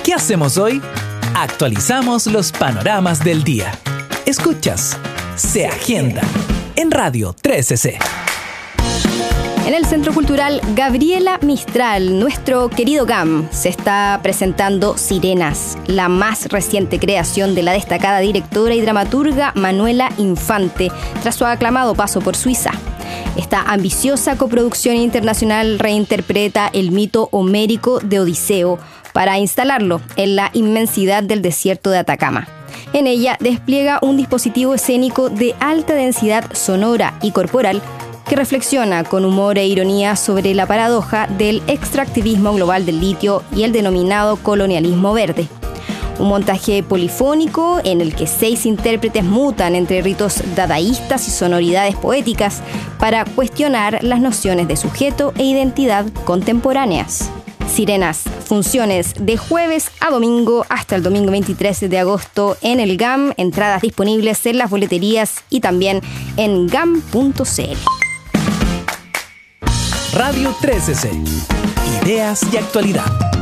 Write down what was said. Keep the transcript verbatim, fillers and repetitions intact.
¿Qué hacemos hoy? Actualizamos los panoramas del día. Escuchas Se Agenda en Radio trece C. En el Centro Cultural Gabriela Mistral, nuestro querido G A M, se está presentando Sirenas, la más reciente creación de la destacada directora y dramaturga Manuela Infante, tras su aclamado paso por Suiza. Esta ambiciosa coproducción internacional reinterpreta el mito homérico de Odiseo para instalarlo en la inmensidad del desierto de Atacama. En ella despliega un dispositivo escénico de alta densidad sonora y corporal que reflexiona con humor e ironía sobre la paradoja del extractivismo global del litio y el denominado colonialismo verde. Un montaje polifónico en el que seis intérpretes mutan entre ritos dadaístas y sonoridades poéticas para cuestionar las nociones de sujeto e identidad contemporáneas. Sirenas, funciones de jueves a domingo hasta el domingo veintitrés de agosto en el G A M, entradas disponibles en las boleterías y también en gam punto c l. Radio trece C. Ideas y actualidad.